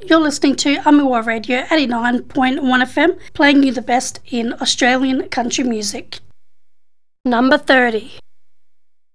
You're listening to Amiwa Radio 89.1 FM, playing you the best in Australian country music. Number 30.